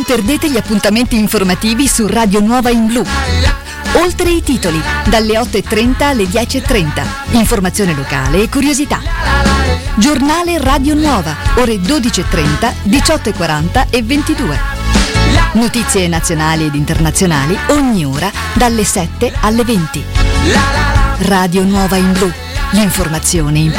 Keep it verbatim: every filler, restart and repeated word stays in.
perdete gli appuntamenti informativi su Radio Nuova in Blu. Oltre i titoli, dalle otto e trenta alle dieci e trenta. Informazione locale e curiosità. Giornale Radio Nuova, ore dodici e trenta, diciotto e quaranta e ventidue. Notizie nazionali ed internazionali ogni ora dalle sette alle venti. Radio Nuova in Blu, l'informazione in